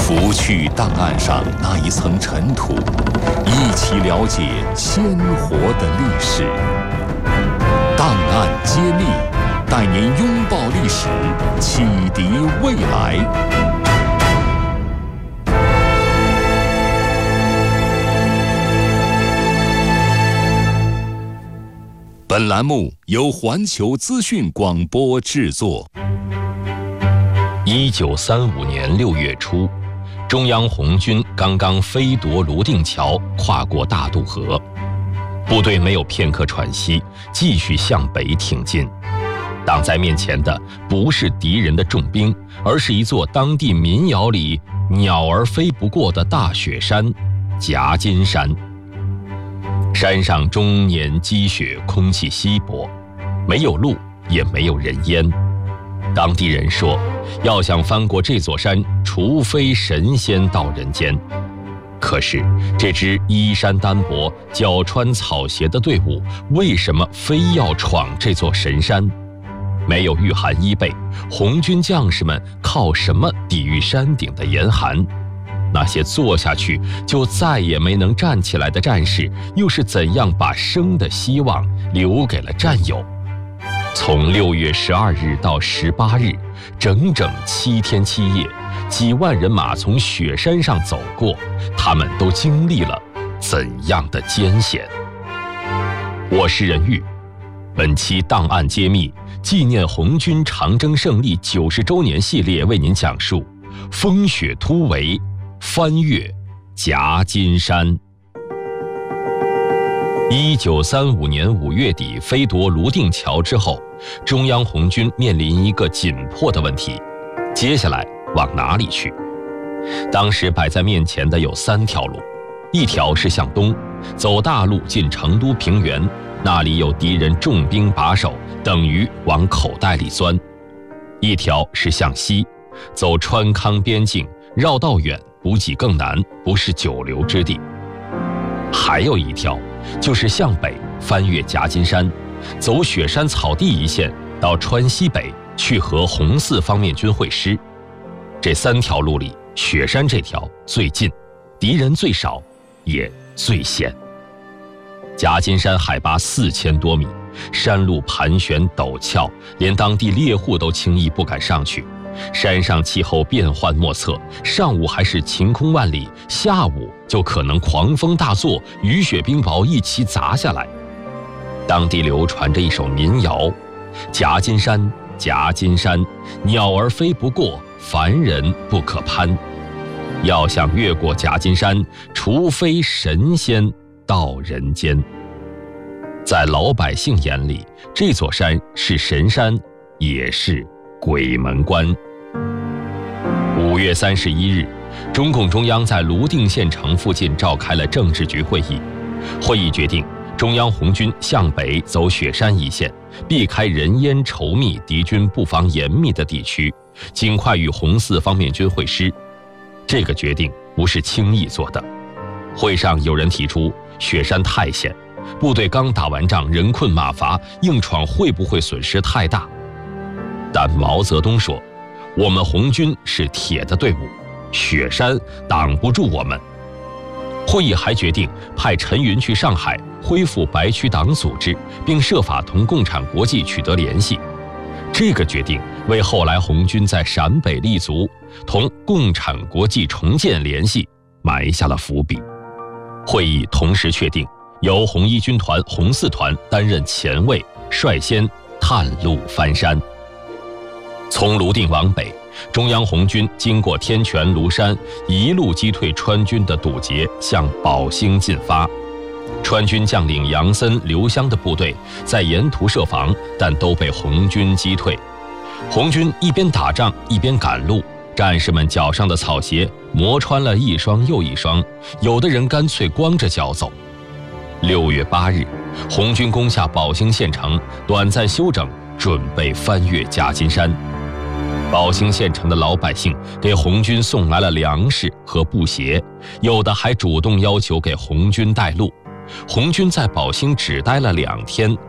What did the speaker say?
拂去档案上那一层尘土，一起了解鲜活的历史。档案揭秘，带您拥抱历史，启迪未来。本栏目由环球资讯广播制作。 1935年6月初，中央红军刚刚飞夺泸定桥，跨过大渡河，部队没有片刻喘息，继续向北挺进。挡在面前的不是敌人的重兵，而是一座当地民谣里鸟儿飞不过的大雪山——夹金山。山上终年积雪，空气稀薄，没有路，也没有人烟。当地人说，要想翻过这座山，除非神仙到人间。可是这支衣衫单薄、脚穿草鞋的队伍，为什么非要闯这座神山？没有御寒衣被，红军将士们靠什么抵御山顶的严寒？那些坐下去就再也没能站起来的战士，又是怎样把生的希望留给了战友？从6月12日到18日，整整7天7夜，几万人马从雪山上走过，他们都经历了怎样的艰险？我是任玉，本期档案揭秘纪念红军长征胜利90周年系列，为您讲述风雪突围，翻越夹金山。1935年5月底飞夺泸定桥之后，中央红军面临一个紧迫的问题：接下来往哪里去？当时摆在面前的有3条路，一条是向东，走大路进成都平原，那里有敌人重兵把守，等于往口袋里钻；一条是向西，走川康边境，绕道远，补给更难，不是久留之地；还有一条就是向北翻越夹金山，走雪山草地一线到川西北，去和红四方面军会师。这3条路里，雪山这条最近，敌人最少，也最险。夹金山海拔4000多米，山路盘旋陡峭，连当地猎户都轻易不敢上去。山上气候变幻莫测，上午还是晴空万里，下午就可能狂风大作，雨雪冰雹一起砸下来。当地流传着一首民谣：夹金山，夹金山，鸟儿飞不过，凡人不可攀。要想越过夹金山，除非神仙到人间。在老百姓眼里，这座山是神山，也是鬼门关。5月31日，中共中央在泸定县城附近召开了政治局会议。会议决定，中央红军向北走雪山一线，避开人烟稠密、敌军布防严密的地区，尽快与红四方面军会师。这个决定不是轻易做的。会上有人提出，雪山太险，部队刚打完仗，人困马乏，硬闯会不会损失太大？但毛泽东说，我们红军是铁的队伍，雪山挡不住我们。会议还决定派陈云去上海恢复白区党组织，并设法同共产国际取得联系。这个决定为后来红军在陕北立足、同共产国际重建联系埋下了伏笔。会议同时确定，由红一军团、红四团担任前卫，率先探路翻山。从泸定往北，中央红军经过天泉、庐山，一路击退川军的堵截，向宝兴进发。川军将领杨森、刘湘的部队在沿途设防，但都被红军击退。红军一边打仗一边赶路，战士们脚上的草鞋磨穿了一双又一双，有的人干脆光着脚走。6月8日，红军攻下宝兴县城，短暂休整，准备翻越夹金山。宝兴县城的老百姓给红军送来了粮食和布鞋，有的还主动要求给红军带路。红军在宝兴只待了2天，